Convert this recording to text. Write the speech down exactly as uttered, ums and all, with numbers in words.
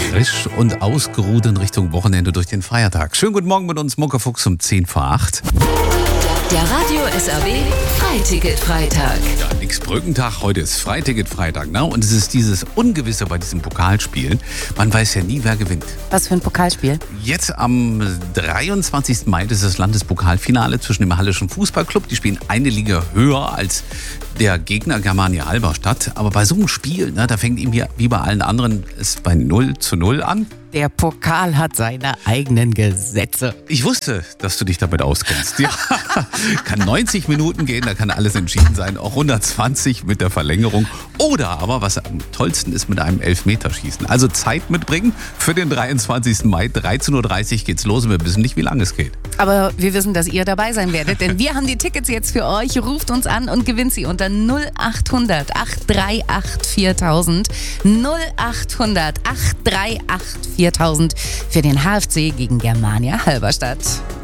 frisch und ausgeruht in Richtung Wochenende durch den Feiertag. Schönen guten Morgen mit uns, Muckefuchs um zehn vor acht. Der Radio S R B Freiticket-Freitag. Ja, nix Brückentag, heute ist Freiticket-Freitag. Ne? Und es ist dieses Ungewisse bei diesen Pokalspielen. Man weiß ja nie, wer gewinnt. Was für ein Pokalspiel? Jetzt am dreiundzwanzigsten Mai ist das Landespokalfinale zwischen dem Hallischen Fußballclub. Die spielen eine Liga höher als der Gegner Germania Halberstadt. Aber bei so einem Spiel, ne, da fängt ihm hier wie bei allen anderen es bei null zu null an. Der Pokal hat seine eigenen Gesetze. Ich wusste, dass du dich damit auskennst. Ja, kann neunzig Minuten gehen, da kann alles entschieden sein. Auch hundertzwanzig mit der Verlängerung. Oder aber, was am tollsten ist, mit einem Elfmeterschießen. Also Zeit mitbringen für den dreiundzwanzigsten Mai. dreizehn Uhr dreißig geht's los und wir wissen nicht, wie lange es geht. Aber wir wissen, dass ihr dabei sein werdet, denn wir haben die Tickets jetzt für euch. Ruft uns an und gewinnt sie unter null acht hundert acht drei acht viertausend. null acht hundert acht drei acht viertausend für den H F C gegen Germania Halberstadt.